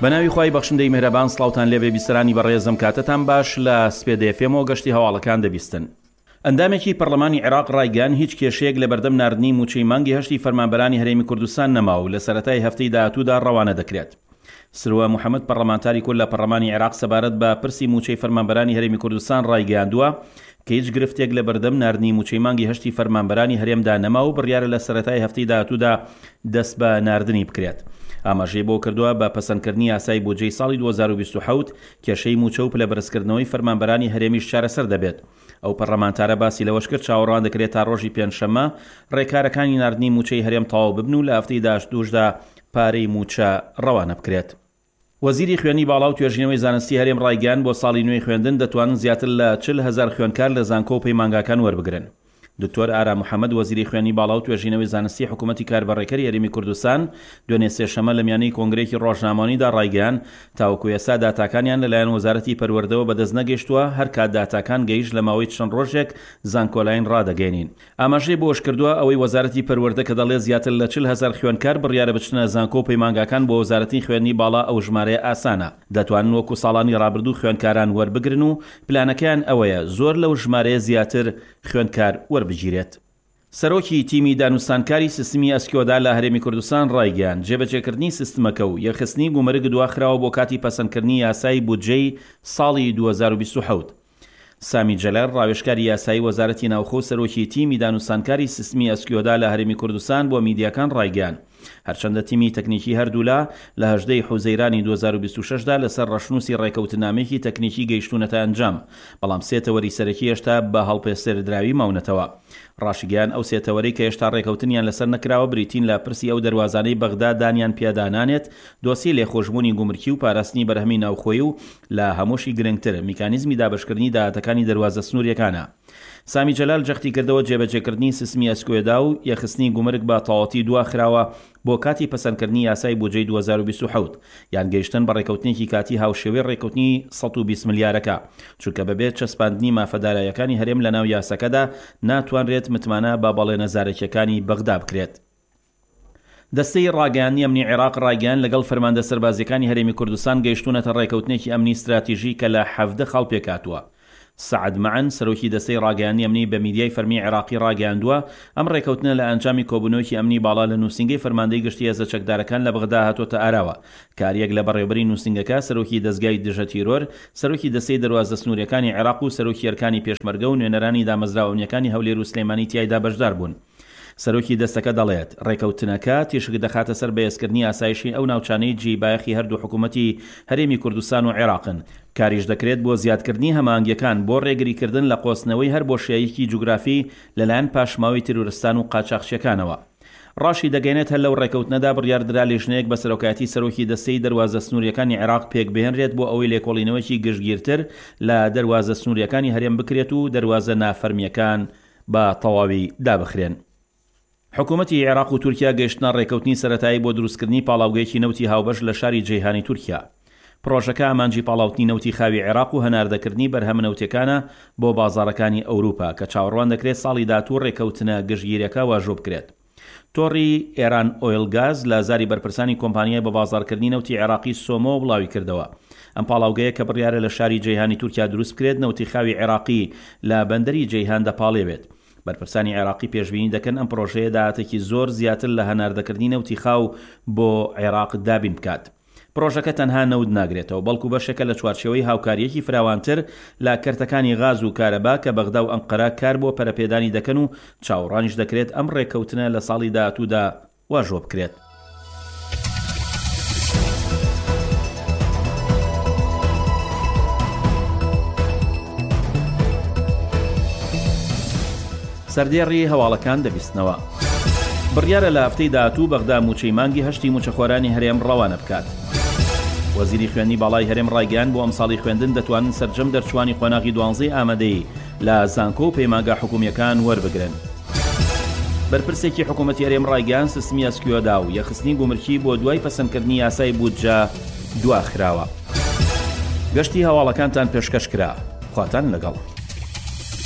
بەناوی خوای بەخشندەی میهرەبان سڵاوتان لێبێ بیسترانی بەڕێزم کاتتان باش لە سپێدە FM گەشتی هەواڵەکان دەبیستن. ئەندامێکی پەرلەمانی عێراق ڕایگەیاند هیچ کێشەیەک لە بەردەم ناردنی موچەی مانگی هەشتی فەرمانبەرانی هەرێمی کوردستان نەما و لە سەرەتای هەفتەی داهاتوودا ڕەوانە دەکرێت. سروە محەممەد پەرلەمانتاری کورد لە پەرلەمانی عێراق سەبارەت بە پرسی موچەی فەرمانبەرانی هەرێمی کوردستان ڕایگەیاندووە کە هیچ گرفتێک لە بەردەم ناردنی موچەی مانگی هەشتی فەرمانبەرانی هەرێمدا نەما و بڕیارە لە سەرەتای هەفتەی داهاتوودا دەست بە ناردنی بکرێت. ئاماژەی بۆ کردووە بە پەسەندکردنی یاسای بودجەی ساڵی 2027 کێشەی موچە و پلەبەرزکردنەوەی فەرمانبەرانی هەرێمیش چارەسەر دەبێت. ئەو پەرلەمانتارە باسی لەوەش کرد چاوەڕوان دەکرێت تا ڕۆژی پێنجشەممە ڕێکارەکانی ناردنی موچەی هەرێم تەواو ببن و لە هەفتەی داهاتوودا پارەی موچە ڕەوانە بکرێت. وەزیری خوێنی باڵا و توێژینەوەی زانستی هەرێم ڕایگەیاند بۆ ساڵی نوێی خوێندن دەتوانن زیاتر لە 40,000 خوێندکار لە زانکۆ و پەیمانگاکان وەربگرن. دکتۆر ئارا محەممەد وەزیری خوێنی باڵا و توێژینەوەی زانستی حکوومەتی کاربەڕێکەری هەرێمی کوردستان دوێنێ سێشەمە لە میانەی کۆنگرێکی ڕۆژنامەوانیدا ڕایگەیاند تاوەکو ئێستا داتاکانیان لەلایەن وەزارەتی پەروەردەوە بەدەست نەگەیشتووە هەر کات داتاکان گەیشت لە ماوەی چەند ڕۆژێک زانکۆلاین ڕادەگەێنین. ئاماژەی بۆش کردووە ئەوەی وەزارەتی پەروەردە کە دەڵێت زیاتر لە 40,000 خوێندکار بڕیارە بچنە زانکۆ و پەیمانگاکان بۆ وەزارەتی خوێنی باڵا ئەو ژمارەیە ئاسانە دەتوانن وەکو ساڵانی ڕابردوو خوێندکاران وەربگرن و پلانەکەیان ئەوەیە زۆر لەو ژمارەیە زیاتر خوێندکار وەربگیرێت. سەرۆکی تیمی دانوستانکاری سیستمی ئەسکیۆدا لە هەرێمی کوردستان ڕایگەیاند جێبەجێکردنی سیستمەکە و یەخستنی گومەرگ دواخراوە بۆ کاتی پەسەندکردنی یاسای بودجەی ساڵی 2027. سامی جەلال ڕاوێژکاری یاسایی وەزارەتی ناوخۆ سەرۆکی تیمی دانوستانکاری سیستمی ئەسکیۆدا لە هەرێمی کوردستان بۆ میدیاکان ڕایگەیاند هەرچەندە تیمی تەکنیکی هەردوولا لە 18 حوزەیرانی 2026دا لەسەر ڕەشنووسی ڕێکەوتنامێکی تەکنیکی گەیشتونەتە ئەنجام بەڵام سێتەوەری سەرەکی هێشتا بە هەڵپێسێردراوی ماونەتەوە. ڕاشیگەیان ئەو سێتەوەری کە هێشتا ڕێکەوتنیان لەسەر نەکراوە بریتین لە پرسی ئەو دەروازانەی بەغدا دانیان پێدانانێت دۆسی لێخۆشبوونی گومرکی و پاراستنی بەرهەمی ناوخۆیی و لە هەمووشی گرنگتر میکانیزمی دابشکردنی داهاتەکانی دەروازە سنووریەکانە. سامی جەلال جەختی کردەوە جێبەجێکردنی سیستمی ئەسکیۆدا و یەخستنی گومرگ بە تەواوەتی دواخراوە بۆ کاتی پەسەندکردنی یاسای بودجەی 2027 یان گەیشتن بە ڕێکەوتنێکی کاتی هاوشێوەی ڕێکەوتنی 120 ملیارەکە چونکە بەبێت چەسپاندنی مافەدارایەکانی هەرێم لە ناو یاسەکەدا ناتوانرێت متمانە با بەڵێ نەزارەکیەکانی بەغدا بکرێت. دەستەی ڕاگەیاندنی ئەمنی عێراق ڕایگەیاند لەگەڵ فەرماندە سەربازیەکانی هەرێمی کوردستان گەیشتونەتە ڕێکەوتنێکی ئەمنی استراتیژی کە لە 17 خاڵ پێکاتووە. سعد معن سەرۆکی دەستەی ڕاگەیاندنی ئەمنی بە میدیای فەرمی عێراقی ڕاگەیاندووە ئەم ڕێکەوتنە لە ئەنجامی کۆبوونەوەکی ئەمنی باڵا لە نووسینگەی فەرماندەی گشتی هێزە چەکدارەکان لە بەغدا هاتۆتە ئاراوە. کاریەک لە بەڕێوەبەری نووسینگەکە سەرۆکی دەستگای دژە تیرۆر سەرۆکی دەستەی دەروازە سنووریەکانی عێراق و سەرۆکی ئەرکانی پێشمەرگە و نوێنەرانی دامەزراوەنیەکانی هەولێر و سلێمانی تیایدا بەشدار بوون. سەرۆکی دەستەکە دەڵێت ڕێکەوتنەکە تێشک دەخاتە سەر بەهێزکردنی ئاسایشی ئەو ناوچانەی جێبایەخی هەردوو حکوومەتی هەرێمی کوردستان و عێراقن. کاریش دەکرێت بۆ زیادکردنی هەمانگیەکان بۆ ڕێگریکردن لە قۆسنەوەی هەر بۆشاییەکی جوگرافی لەلایەن پاشماوی تیرۆریستان و قاچاقچیەکانەوە. ڕاشی دەگەێنێت هەر لەو ڕێکەوتنەدا بڕیاردرا لێژنەیەک بە سەرۆکایەتی سەرۆکی دەستەی دەروازە سنووریەکانی عێراق پێک بهێنرێت بۆ ئەوەی لێکۆڵینەوەکی گشتگیرتر لە دەروازە سنووریەکانی هەرێم بکرێت و دەروازە نافەرمیەکان بە تەواوی دابخرێن. حکوومەتی عێراق و تورکیا گەیشتنە ڕێکەوتنی سەرەتایی بۆ دروستکردنی پاڵاوگەیەکی نەوتی هاوبەش لە شاری جەیهانی تورکیا. پرۆژەکە ئامانجی پاڵاوتنی نەوتی خاوی عێراق و هەناردەکردنی بەرهەمە نەوتەکانە بۆ بازاڕەکانی ئەوروپا کە چاوەڕوان دەکرێت ساڵی داهاتوو ڕێکەوتنە گشتگیریەکە واژۆ بکرێت. تۆڕی ئێران ئۆیل گاز لە زاری بەرپرسانی کۆمپانیای بە بازاڕکردنی نەوتی عێراقی سۆمۆ بڵاوی کردەوە. ئەم پاڵاوگەیە کە بڕیارە لە شاری جەیهانی تورکیا دروست بکرێت نەوتی خاوی عێراقی لە بەندەری جەیهان دەپاڵێوێت. بەرپرسانی عێراقی پێشبینی دەکەن ئەم پرۆژەیە داهاتێکی زۆر زیاتر لە هەناردەکردنی نەوتی خاو بۆ عێراق دابین بکات. پرۆژەکە تەنها نەود ناگرێتەوە بەڵکو بەشێکە لە چوارچێوەی هاوکاریەکی فراوانتر لە کەرتەکانی غاز و کارەبا کە بەغدا و ئەنقەرە کار بۆ پەرەپێدانی دەکەن و چاوەڕانیش دەکرێت ئەم ڕێکەوتنە لە ساڵی داهاتوودا واژۆ بکرێت. سەردێڕی هەواڵەکان دەبیستنەوە. بڕیارە لە هەفتەی داهاتوو بەغدا موچەی مانگی هەشتی موچەخۆرانی هەرێم ڕەوانە بکات. وەزیری خوێندنی باڵای هەرێم ڕایگەیاند بۆ ئەمساڵی خوێندن دەتوانن سەرجەم دەرچوانی قۆناغی 12 ئامادەی لە زانکۆ و پەیمانگا حکوومیەکان وەربگرن. بەرپرسێکی حکوومەتی هەرێم ڕایگەیاند سیستمی ئەسکیۆدا و یەخستنی گومرکی بۆ دوای پەسەندکردنی یاسای بودجە دواخراوە. گەشتی هەواڵەکانتان پێشکەش کرا. خواتان لەگەڵ.